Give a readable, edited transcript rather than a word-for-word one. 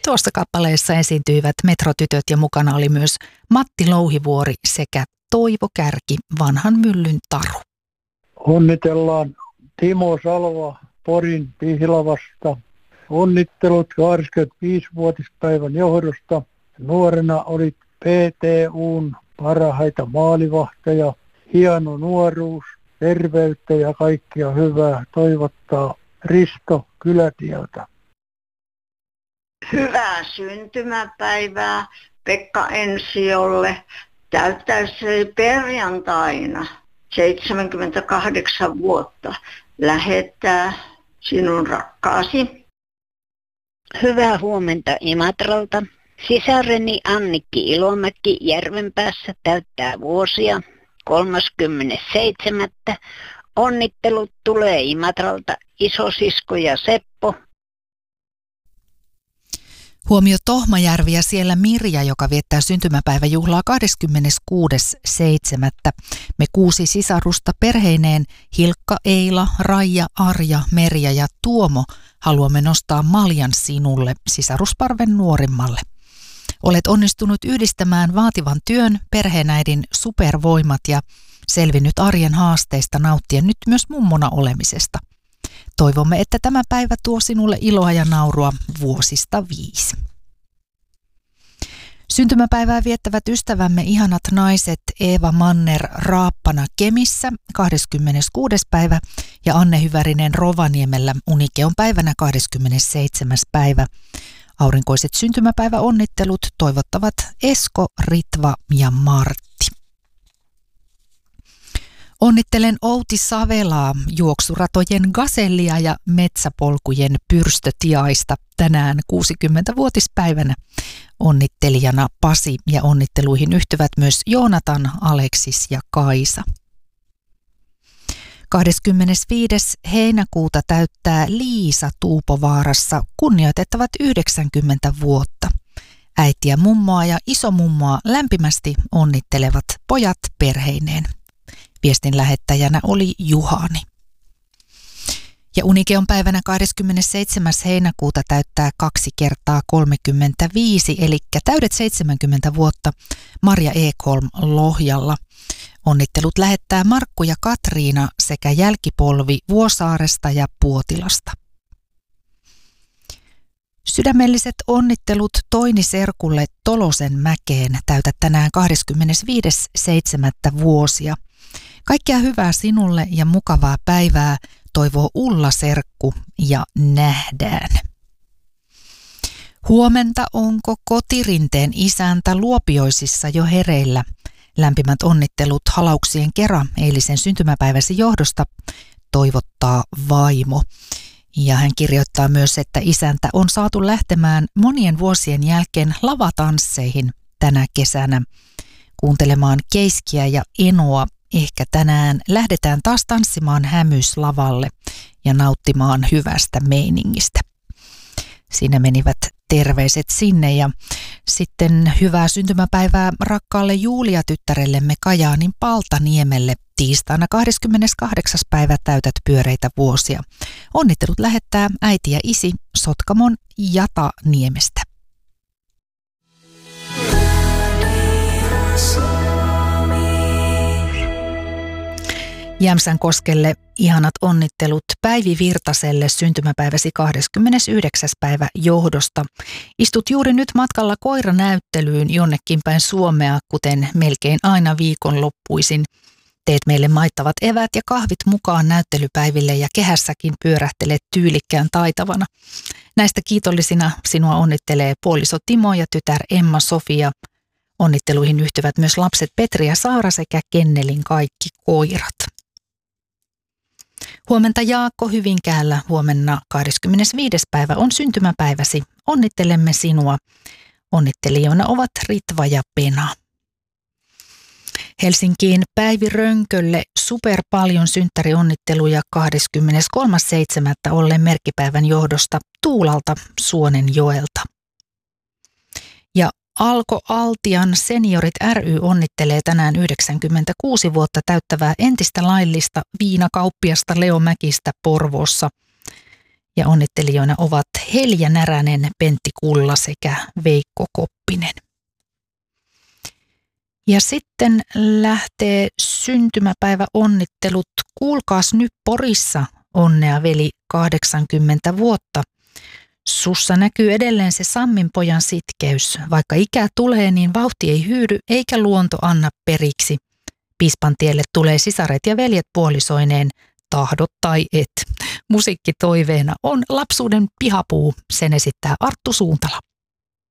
Tuossa kappaleessa esiintyivät Metrotytöt ja mukana oli myös Matti Louhivuori sekä Toivo Kärki, Vanhan myllyn taru. Onnitellaan Timo Salva Porin Pihlavasta. Onnittelut 25-vuotispäivän johdosta. Nuorena olit PTUn parhaita maalivahteja. Hieno nuoruus, terveyttä ja kaikkia hyvää toivottaa Risto Kylätieltä. Hyvää syntymäpäivää Pekka Ensiolle. Täyttäisi perjantaina 78 vuotta. Lähettää sinun rakkaasi. Hyvää huomenta Imatralta. Sisareni Annikki Ilomäki Järvenpäässä täyttää vuosia 37. Onnittelut tulee Imatralta isosisko ja Seppo. Huomio Tohmajärvi ja siellä Mirja, joka viettää syntymäpäiväjuhlaa 26.7. Me 6 sisarusta perheineen Hilkka, Eila, Raija, Arja, Merja ja Tuomo haluamme nostaa maljan sinulle, sisarusparven nuorimmalle. Olet onnistunut yhdistämään vaativan työn, perheenäidin supervoimat ja selvinnyt arjen haasteista nauttien nyt myös mummona olemisesta. Toivomme, että tämä päivä tuo sinulle iloa ja naurua vuosista 5. Syntymäpäivää viettävät ystävämme ihanat naiset Eeva Manner Raappana Kemissä 26. päivä ja Anne Hyvärinen Rovaniemellä Unikeon päivänä 27. päivä. Aurinkoiset syntymäpäiväonnittelut toivottavat Esko, Ritva ja Martti. Onnittelen Outi Savelaa, juoksuratojen gasellia ja metsäpolkujen pyrstötiaista tänään 60-vuotispäivänä. Onnittelijana Pasi ja onnitteluihin yhtyvät myös Joonatan, Aleksis ja Kaisa. 25. heinäkuuta täyttää Liisa Tuupovaarassa kunnioitettavat 90 vuotta. Äitiä, mummoa ja isomummoa lämpimästi onnittelevat pojat perheineen. Viestin lähettäjänä oli Juhani. Ja Unikeon päivänä 27. heinäkuuta täyttää 2 kertaa 35, eli täydet 70 vuotta Marja Ekholm Lohjalla. Onnittelut lähettää Markku ja Katriina sekä jälkipolvi Vuosaaresta ja Puotilasta. Sydämelliset onnittelut Toini Serkulle Tolosen mäkeen täytät tänään 25.7. vuosia. Kaikkea hyvää sinulle ja mukavaa päivää toivoo Ulla Serkku ja nähdään. Huomenta onko Kotirinteen isäntä Luopioisissa jo hereillä? Lämpimät onnittelut halauksien kerran eilisen syntymäpäiväsi johdosta toivottaa vaimo. Ja hän kirjoittaa myös, että isäntä on saatu lähtemään monien vuosien jälkeen lavatansseihin tänä kesänä kuuntelemaan Keiskiä ja Enoa. Ehkä tänään lähdetään taas tanssimaan Hämyslavalle ja nauttimaan hyvästä meiningistä. Siinä menivät terveiset sinne ja sitten hyvää syntymäpäivää rakkaalle Julia-tyttärellemme Kajaanin Paltaniemelle. Tiistaina 28. päivä täytät pyöreitä vuosia. Onnittelut lähettää äiti ja isi Sotkamon Jataniemestä. Jämsänkoskelle ihanat onnittelut Päivi Virtaselle syntymäpäiväsi 29. päivä johdosta. Istut juuri nyt matkalla koiranäyttelyyn jonnekin päin Suomea, kuten melkein aina viikonloppuisin. Teet meille maittavat eväät ja kahvit mukaan näyttelypäiville ja kehässäkin pyörähtelet tyylikkään taitavana. Näistä kiitollisina sinua onnittelee puoliso Timo ja tytär Emma Sofia. Onnitteluihin yhtyvät myös lapset Petri ja Saara sekä kennelin kaikki koirat. Huomenta Jaakko Hyvinkäällä, huomenna 25. päivä on syntymäpäiväsi. Onnittelemme sinua. Onnittelijoina ovat Ritva ja Pena. Helsinkiin Päivi Rönkölle super paljon synttärionnitteluja 23.7. ollen merkkipäivän johdosta Tuulalta Suonenjoelta. Ja Alko Altian Seniorit ry onnittelee tänään 96 vuotta täyttävää entistä laillista viinakauppiasta Leo Mäkistä Porvoossa. Ja onnittelijoina ovat Helja Näränen, Pentti Kulla sekä Veikko Koppinen. Ja sitten lähtee syntymäpäiväonnittelut. Kuulkaas nyt Porissa, onnea veli 80 vuotta. Sussa näkyy edelleen se Samminpojan sitkeys. Vaikka ikää tulee, niin vauhti ei hyydy eikä luonto anna periksi. Piispan tielle tulee sisaret ja veljet puolisoineen, tahdot tai et. Musiikkitoiveena on Lapsuuden pihapuu, sen esittää Arttu Suuntala.